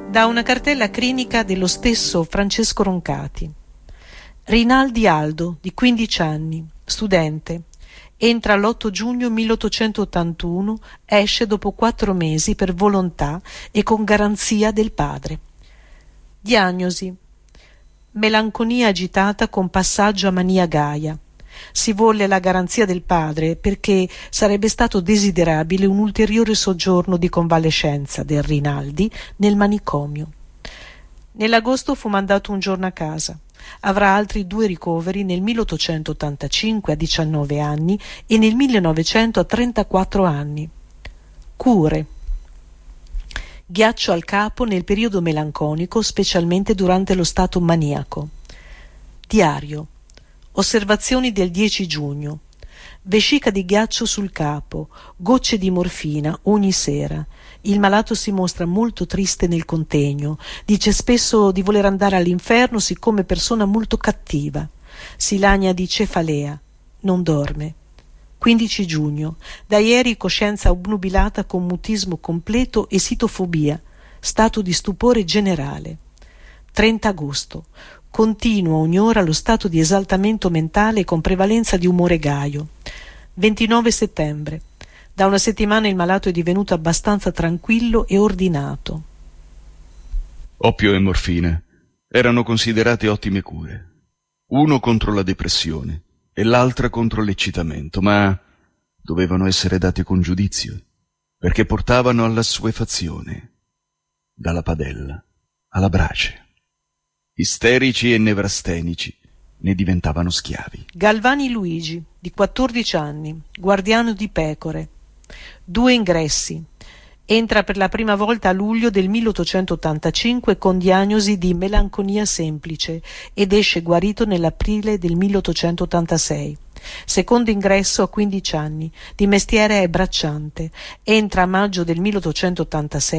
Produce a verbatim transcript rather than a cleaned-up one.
Da una cartella clinica dello stesso Francesco Roncati. Rinaldi Aldo, di quindici anni, studente. Entra l'otto giugno milleottocentottantuno, esce dopo quattro mesi per volontà e con garanzia del padre. Diagnosi: melanconia agitata con passaggio a mania gaia. Si volle la garanzia del padre perché sarebbe stato desiderabile un ulteriore soggiorno di convalescenza del Rinaldi nel manicomio. Nell'agosto fu mandato un giorno a casa. Avrà altri due ricoveri nel milleottocentottantacinque a diciannove anni e nel millenovecento a trentaquattro anni. Cure: ghiaccio al capo nel periodo melanconico, specialmente durante lo stato maniaco. Diario: osservazioni del dieci giugno. Vescica di ghiaccio sul capo, gocce di morfina ogni sera. Il malato si mostra molto triste nel contegno, dice spesso di voler andare all'inferno siccome persona molto cattiva. Si lagna di cefalea, non dorme. quindici giugno. Da ieri coscienza obnubilata con mutismo completo e sitofobia, stato di stupore generale. trenta agosto. Continua ogni ora lo stato di esaltamento mentale con prevalenza di umore gaio. ventinove settembre. Da una settimana il malato è divenuto abbastanza tranquillo e ordinato. Oppio e morfina erano considerate ottime cure, uno contro la depressione e l'altra contro l'eccitamento, ma dovevano essere date con giudizio, perché portavano all'assuefazione, dalla padella alla brace. Isterici e nevrastenici ne diventavano schiavi. Galvani Luigi, di quattordici anni, guardiano di pecore. Due ingressi. Entra per la prima volta a luglio del milleottocentottantacinque con diagnosi di melanconia semplice ed esce guarito nell'aprile del milleottocentottantasei. Secondo ingresso a quindici anni, di mestiere è bracciante. Entra a maggio del milleottocentottantasei